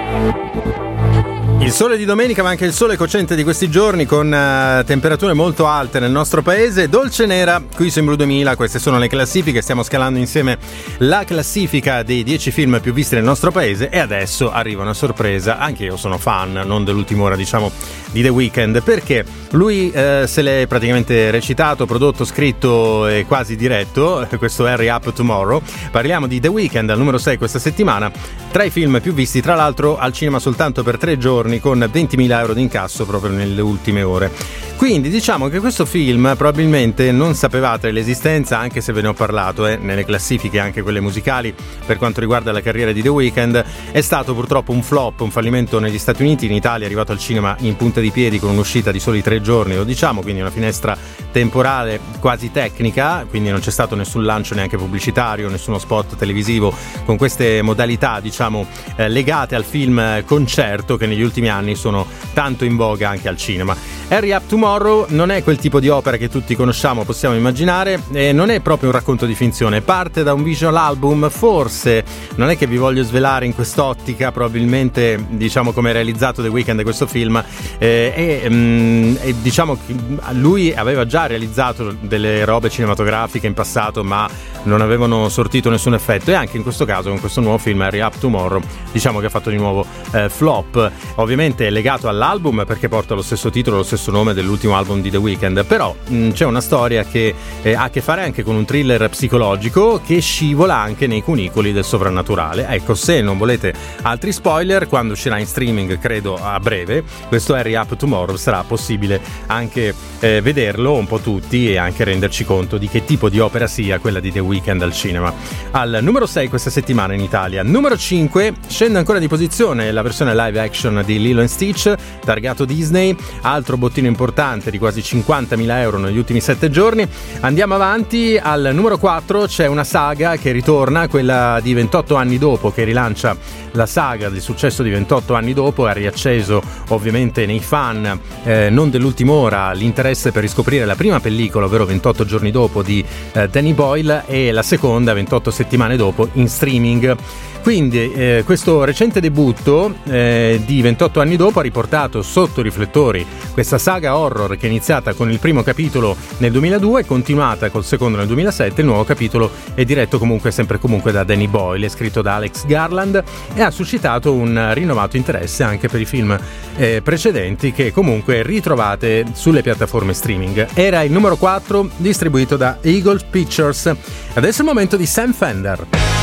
Il sole di domenica, ma anche il sole cocente di questi giorni, con temperature molto alte nel nostro paese. Dolce Nera qui su Blu 2000, queste sono le classifiche, stiamo scalando insieme la classifica dei 10 film più visti nel nostro paese, e adesso arriva una sorpresa. Anche io sono fan, non dell'ultima ora, diciamo, di The Weeknd, perché lui se l'è praticamente recitato, prodotto, scritto e quasi diretto questo Hurry Up Tomorrow. Parliamo di The Weeknd al numero 6 questa settimana, tra i film più visti, tra l'altro al cinema soltanto per 3 giorni, con 20.000 euro di incasso proprio nelle ultime ore. Quindi diciamo che questo film probabilmente non sapevate l'esistenza, anche se ve ne ho parlato nelle classifiche, anche quelle musicali, per quanto riguarda la carriera di The Weeknd. È stato purtroppo un flop, un fallimento negli Stati Uniti. In Italia è arrivato al cinema in punta di piedi con un'uscita di soli 3 giorni, lo diciamo, quindi una finestra temporale quasi tecnica, quindi non c'è stato nessun lancio neanche pubblicitario, nessuno spot televisivo con queste modalità, diciamo, legate al film concerto, che negli ultimi anni sono tanto in voga anche al cinema. Hurry Up Tomorrow non è quel tipo di opera che tutti conosciamo, possiamo immaginare, e non è proprio un racconto di finzione, parte da un visual album. Forse non è che vi voglio svelare in quest'ottica probabilmente, diciamo, come è realizzato The Weeknd questo film, e diciamo che lui aveva già realizzato delle robe cinematografiche in passato, ma non avevano sortito nessun effetto, e anche in questo caso con questo nuovo film Hurry Up Tomorrow diciamo che ha fatto di nuovo flop. Ovviamente è legato all'album perché porta lo stesso titolo, lo stesso nome dell'ultimo album di The Weeknd, però c'è una storia che ha a che fare anche con un thriller psicologico che scivola anche nei cunicoli del sovrannaturale. Ecco, se non volete altri spoiler, quando uscirà in streaming, credo a breve, questo Hurry Up Tomorrow sarà possibile anche vederlo un po' tutti, e anche renderci conto di che tipo di opera sia quella di The Weeknd al cinema. Al numero 6 questa settimana in Italia. Numero 5 scende ancora di posizione la versione live action di Lilo & Stitch, targato Disney, altro bottino importante di quasi 50.000 euro negli ultimi 7 giorni. Andiamo avanti, al numero 4 c'è una saga che ritorna, quella di 28 anni dopo, che rilancia la saga del successo di 28 anni dopo. Ha riacceso ovviamente nei fan non dell'ultima ora l'interesse per riscoprire la prima pellicola, ovvero 28 giorni dopo, di Danny Boyle, e la seconda 28 settimane dopo in streaming. Quindi questo recente debutto di 28 anni dopo ha riportato sotto i riflettori questa saga horror che è iniziata con il primo capitolo nel 2002, continuata col secondo nel 2007. Il nuovo capitolo è diretto sempre comunque da Danny Boyle, è scritto da Alex Garland, e ha suscitato un rinnovato interesse anche per i film precedenti, che comunque ritrovate sulle piattaforme streaming. Era il numero 4, distribuito da Eagle Pictures. Adesso è il momento di Sam Fender.